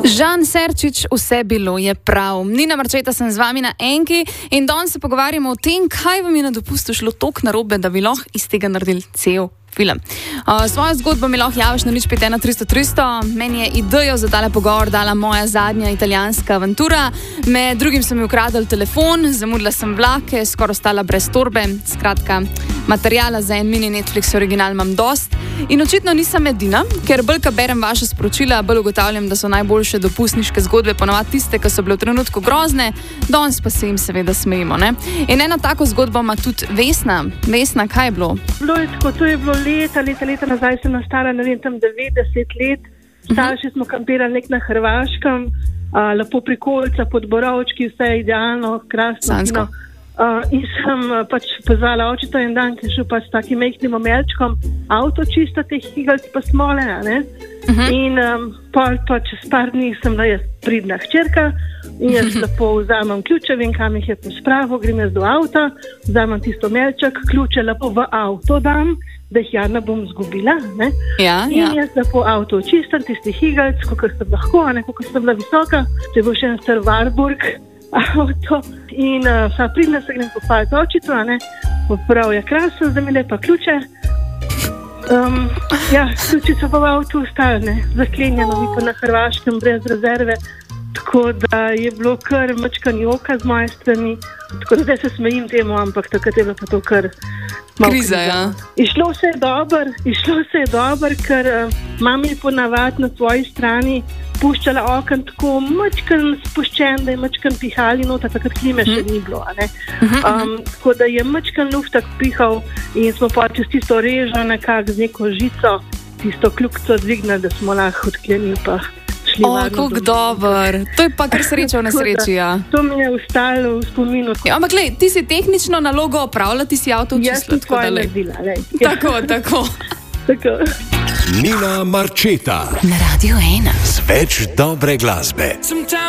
Žan Serčič, vse bilo je prav. Nina Marčeta sem z vami na Enki in danes se pogovarjamo o tem, kaj vam je na dopustu šlo toliko narobe, da bi lahko iz tega naredili cel film. Svojo zgodbo mi lahko javiš na 051 300 300. Meni je idejo za tale pogovor dala moja zadnja italijanska avantura. Med drugim sem mi ukradel telefon, zamudila sem vlake, skoraj ostala brez torbe. Skratka, materijala za en mini Netflix original imam dost. In očitno nisem edina, ker bolj ko berem vaše sporočila, bolj ugotavljam, da so najboljše dopustniške zgodbe ponovadi tiste, ki so bile v trenutku grozne, danes pa se jim seveda smejimo, ne? In eno tako zgodbo ima tudi Vesna. Vesna, kaj je bilo? To je bilo leta nazaj, sem nastala, ne vem, tam 90 let. Starši smo kampirali nek na Hrvaškem, lepo pri Kolca, pod Borovčki, vse je idealno, krasno. In sem pač pozvala očeta en dan, ki je šel pač s takim mehkim omelčkom avto čista teh higalc pa smole, ne? In pa čez par dni sem da jaz pridna hčerka in jaz lepo vzamem ključe, vem kam jih je pospravil, grem jaz do avta, vzamem tisto omelček, ključe lepo v avto dam, da jih ja ne bom zgubila, ne? In jaz lepo avto očistam, tisti higalc, kakor sem lahko, kakor sem bila visoka, to je bil še en star Warburg avto in vsa pridna se grem pohvaliti očitu, prav je krasno, zdaj mi lepa ključe. Ključi so pa v avtu ostali, zaklenjeno, mi pa na Hrvaškem brez rezerve, tako da je bilo kar mačkan joka z moje strani, tako da zdaj se smejim temu, ampak takrat je bilo pa to kar malo kriza. Išlo se je dobro, ker mama je ponavadi na svoji strani puščala okno tako mačkan spuščen, da je mačkan pihali nota, takrat klime še ni bilo. Tako da je mačkan luftak pihal in smo pa čez tisto režo nekako z neko žico, tisto kljukco dvignili, da smo lahko odklenili pa šli varno. Kako dober, to je pa kar sreča v nesreči, ja. To mi je ostalo v spominu. Ampak glej, ti si tehnično nalogo opravila, ti si avto učila. Jaz sem tvoje naredila, lej. Tako. Nina Marčeta na Radio 1 z več dobre glasbe.